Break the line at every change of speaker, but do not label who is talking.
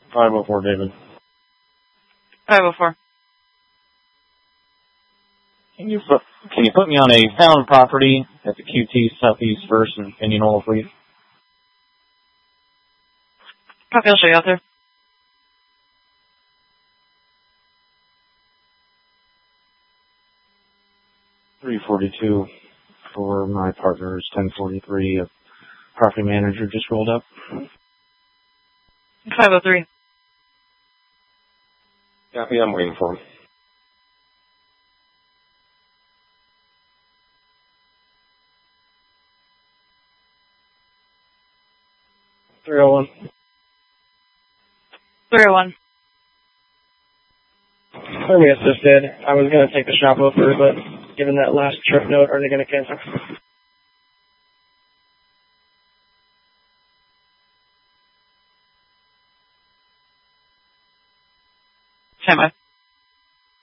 504, David.
504.
Can you put me on a found property at the QT Southeast First and Indianola, please?
Copy, I'll show you out there.
$342 for my partner's 1043. A property manager just rolled up.
503.
Copy, I'm waiting for him.
$301.
301.
Let me assisted. I was going to take the shop over, but given that last trip note, are they going to cancel?
Stand by.